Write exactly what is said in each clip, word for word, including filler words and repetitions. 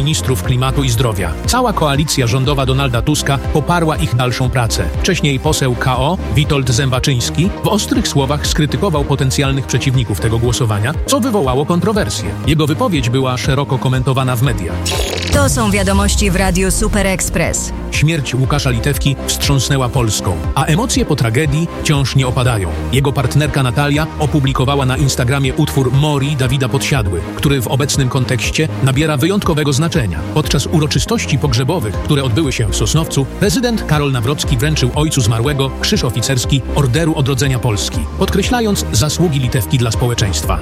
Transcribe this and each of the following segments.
ministrów klimatu i zdrowia. Cała koalicja rządowa Donalda Tuska poparła ich dalszą pracę. Wcześniej poseł K O Witold Zębaczyński w ostrych słowach skrytykował potencjalnych przeciwników tego głosowania, co wywołało kontrowersje. Jego wypowiedź była szeroko komentowana w mediach. To są wiadomości w Radiu Super Express. Śmierć Łukasza Litewki wstrząsnęła Polską, a emocje po tragedii wciąż nie opadają. Jego partnerka Natalia opublikowała na Instagramie utwór Mori Dawida Podsiadły, który w obecnym kontekście nabiera wyjątkowego znaczenia. Podczas uroczystości pogrzebowych, które odbyły się w Sosnowcu, prezydent Karol Nawrocki wręczył ojcu zmarłego krzyż oficerski Orderu Odrodzenia Polski, podkreślając zasługi Litewki dla społeczeństwa.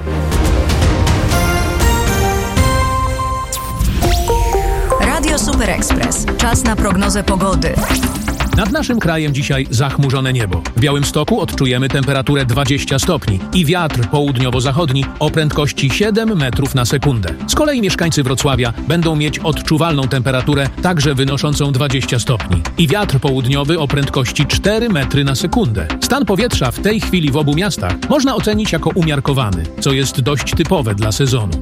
Radio Super Express. Czas na prognozę pogody. Nad naszym krajem dzisiaj zachmurzone niebo. W Białymstoku odczujemy temperaturę dwadzieścia stopni i wiatr południowo-zachodni o prędkości siedem metrów na sekundę. Z kolei mieszkańcy Wrocławia będą mieć odczuwalną temperaturę także wynoszącą dwadzieścia stopni i wiatr południowy o prędkości cztery metry na sekundę. Stan powietrza w tej chwili w obu miastach można ocenić jako umiarkowany, co jest dość typowe dla sezonu.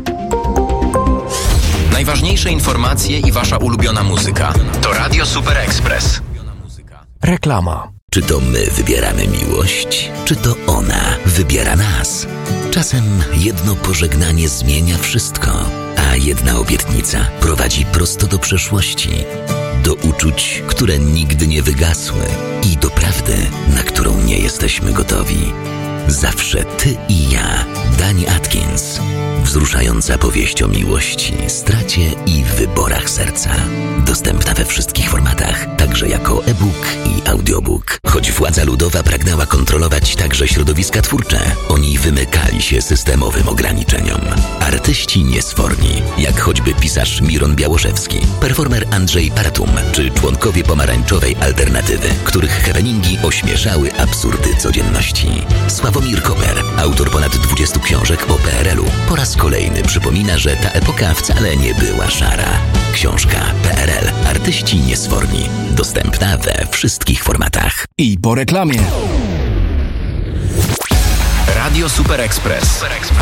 Najważniejsze informacje i wasza ulubiona muzyka. To Radio Super Express. Reklama. Czy to my wybieramy miłość, czy to ona wybiera nas? Czasem jedno pożegnanie zmienia wszystko, a jedna obietnica prowadzi prosto do przeszłości. Do uczuć, które nigdy nie wygasły i do prawdy, na którą nie jesteśmy gotowi. Zawsze ty i ja. Dani Atkins. Wzruszająca powieść o miłości, stracie i wyborach serca. Dostępna we wszystkich formatach, także jako e-book i audiobook. Choć władza ludowa pragnęła kontrolować także środowiska twórcze, oni wymykali się systemowym ograniczeniom. Artyści niesforni, jak choćby pisarz Miron Białoszewski, performer Andrzej Paratum, czy członkowie pomarańczowej alternatywy, których happeningi ośmieszały absurdy codzienności. Sławomir Koper, autor ponad dwudziestu książek o P R L u, po raz kolejny przypomina, że ta epoka wcale nie była szara. Książka P R L. Artyści niesforni. Dostępna we wszystkich formatach. I po reklamie. Radio Super Express.